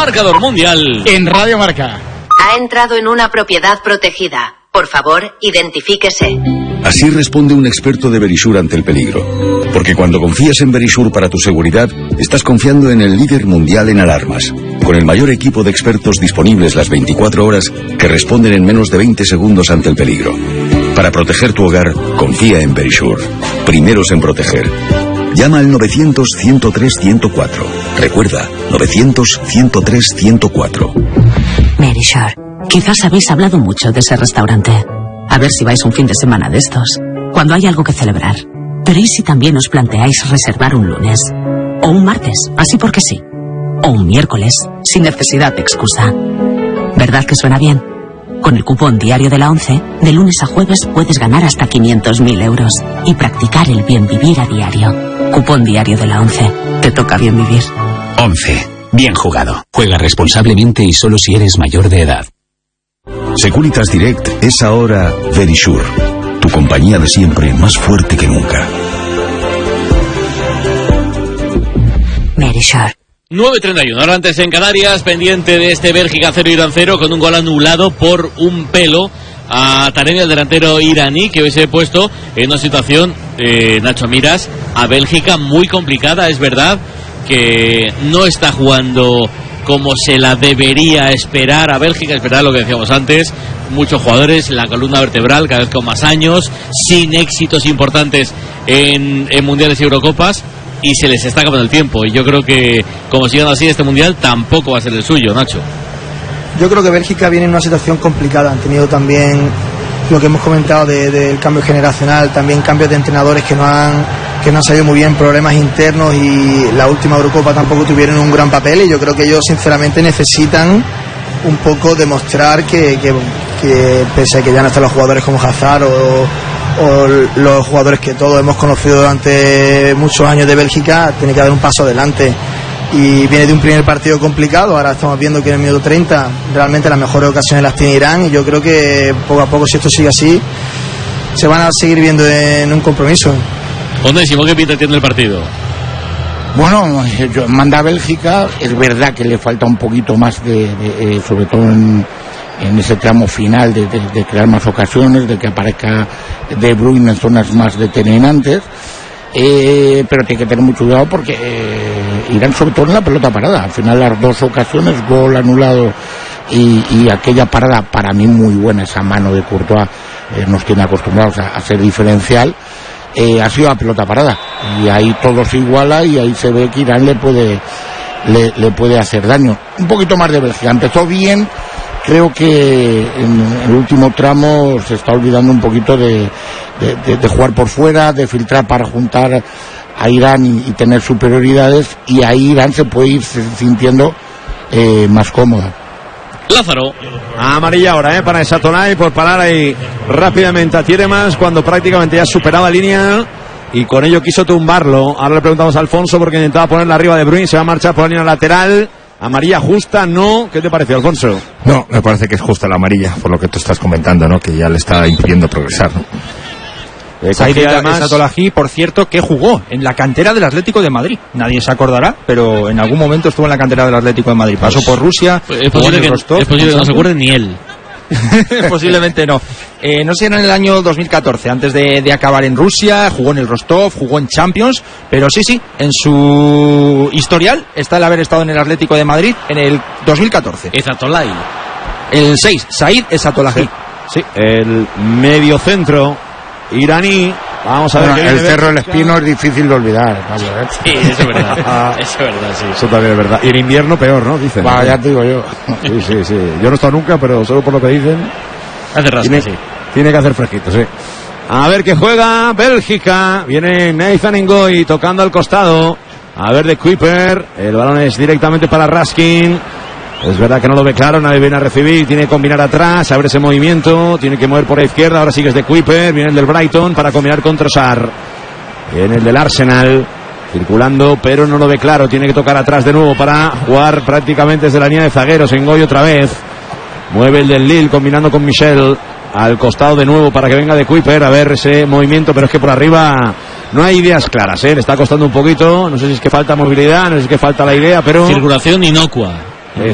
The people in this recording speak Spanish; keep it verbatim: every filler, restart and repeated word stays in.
marcador mundial en Radio Marca. Ha entrado en una propiedad protegida. Por favor, identifíquese. Así responde un experto de Verisure ante el peligro. Porque cuando confías en Verisure para tu seguridad, estás confiando en el líder mundial en alarmas. Con el mayor equipo de expertos disponibles las veinticuatro horas que responden en menos de veinte segundos ante el peligro. Para proteger tu hogar, confía en Verisure. Primeros en proteger. Llama al novecientos, ciento tres, ciento cuatro. Recuerda, novecientos, ciento tres, ciento cuatro. Verisure. Quizás habéis hablado mucho de ese restaurante. A ver si vais un fin de semana de estos, cuando hay algo que celebrar. Pero ¿y si también os planteáis reservar un lunes? O un martes, así porque sí. O un miércoles, sin necesidad de excusa. ¿Verdad que suena bien? Con el cupón diario de la ONCE, de lunes a jueves puedes ganar hasta quinientos mil euros y practicar el bien vivir a diario. Cupón diario de la ONCE. Te toca bien vivir. ONCE. Bien jugado. Juega responsablemente y solo si eres mayor de edad. Securitas Direct es ahora Verisure, tu compañía de siempre más fuerte que nunca. Verisure. nueve treinta y uno, ahora antes en Canarias, pendiente de este Bélgica cero Irán cero, con un gol anulado por un pelo a Taremi, el delantero iraní, que hubiese puesto en una situación, eh, Nacho Miras, a Bélgica muy complicada. Es verdad que no está jugando como se la debería esperar a Bélgica, esperar lo que decíamos antes, muchos jugadores, la columna vertebral cada vez con más años, sin éxitos importantes en, en mundiales y Eurocopas, y se les está acabando el tiempo, y yo creo que como sigan así este mundial tampoco va a ser el suyo, Nacho. Yo creo que Bélgica viene en una situación complicada, han tenido también lo que hemos comentado del de, de cambio generacional, también cambios de entrenadores que no han que no han salido muy bien, problemas internos, y la última Eurocopa tampoco tuvieron un gran papel, y yo creo que ellos sinceramente necesitan un poco demostrar que, que, que pese a que ya no están los jugadores como Hazard o, o los jugadores que todos hemos conocido durante muchos años de Bélgica, tiene que dar un paso adelante. Y viene de un primer partido complicado, ahora estamos viendo que en el minuto treinta realmente las mejores ocasiones las tiene Irán, y yo creo que poco a poco, si esto sigue así, se van a seguir viendo en un compromiso. Onésimo, ¿qué pinta tiene el partido? Bueno, yo, manda a Bélgica, es verdad que le falta un poquito más de, de eh, sobre todo en, en ese tramo final de, de, de crear más ocasiones, de que aparezca De Bruyne en zonas más determinantes, eh, pero tiene que tener mucho cuidado porque eh, Irán, sobre todo en la pelota parada, al final las dos ocasiones, gol anulado y, y aquella parada para mí muy buena, esa mano de Courtois, eh, nos tiene acostumbrados a, a ser diferencial. Eh, ha sido a pelota parada y ahí todo se iguala y ahí se ve que Irán le puede le, le puede hacer daño. Un poquito más de Bélgica, empezó bien, creo que en el último tramo se está olvidando un poquito de, de, de, de jugar por fuera, de filtrar para juntar a Irán y, y tener superioridades, y ahí Irán se puede ir sintiendo eh, más cómoda. Lázaro. Amarilla ahora, ¿eh? Para esa Tonay por parar ahí rápidamente a Tielemans cuando prácticamente ya superaba línea y con ello quiso tumbarlo. Ahora le preguntamos a Alfonso porque intentaba ponerla arriba de Bruyne, se va a marchar por la línea lateral. Amarilla justa, ¿no? ¿Qué te parece, Alfonso? No, me parece que es justa la amarilla, por lo que tú estás comentando, ¿no? Que ya le está impidiendo progresar, ¿no? Said Esatolahi, por cierto, que jugó en la cantera del Atlético de Madrid. Nadie se acordará, pero en algún momento estuvo en la cantera del Atlético de Madrid. Pasó por Rusia. Es posible, que, Rostov, es posible que no se acuerde ni él. Posiblemente no. Eh, no sé, en el año dos mil catorce, antes de, de acabar en Rusia, jugó en el Rostov, jugó en Champions, pero sí, sí, en su historial está el haber estado en el Atlético de Madrid en el dos mil catorce. Esatolahi. El seis, Said Esatolahi. Sí, sí, el medio centro iraní. Vamos a ver. Bueno, el Cerro del Espino es difícil de olvidar. Sí, eso es verdad. Eso es verdad, sí. Eso también es verdad. Y en invierno peor, ¿no? Dicen. Bah, ya te digo yo. Sí, sí, sí. Yo no he estado nunca, pero solo por lo que dicen. Hace rasca, tiene, sí. Tiene que hacer fresquito, sí. A ver qué juega Bélgica. Viene Nathan Ngoy tocando al costado. A ver de Kuiper. El balón es directamente para Raskin. Es verdad que no lo ve claro, nadie viene a recibir, tiene que combinar atrás, abre ese movimiento, tiene que mover por la izquierda, ahora sigue es de Kuiper, viene el del Brighton para combinar con Trossard. Viene el del Arsenal, circulando, pero no lo ve claro, tiene que tocar atrás de nuevo para jugar prácticamente desde la línea de zagueros. Ngoy otra vez, mueve el del Lille combinando con Michel, al costado de nuevo para que venga de Kuiper, a ver ese movimiento, pero es que por arriba no hay ideas claras, ¿eh? Le está costando un poquito, no sé si es que falta movilidad, no sé si es que falta la idea, pero... Circulación inocua.